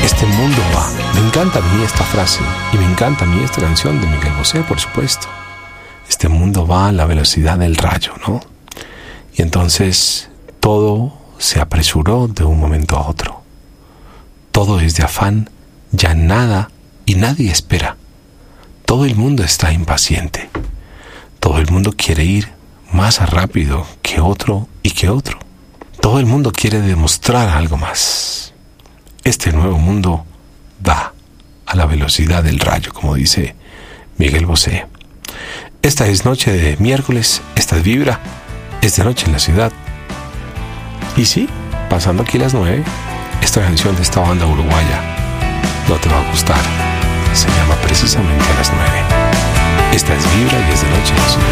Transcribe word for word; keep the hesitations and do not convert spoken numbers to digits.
Este mundo va. Me encanta a mí esta frase y me encanta a mí esta canción de Miguel Bosé, por supuesto. Este mundo va a la velocidad del rayo, ¿no? Y entonces todo se apresuró de un momento a otro. Todo es de afán, ya nada y nadie espera. Todo el mundo está impaciente. Todo el mundo quiere ir más rápido que otro y que otro. Todo el mundo quiere demostrar algo más. Este nuevo mundo va a la velocidad del rayo, como dice Miguel Bosé. Esta es noche de miércoles, esta es Vibra, es de noche en la ciudad. Y sí, pasando aquí las nueve, esta canción de esta banda uruguaya no te va a gustar. Se llama precisamente a las nueve. Esta es Vibra y es de noche en la ciudad.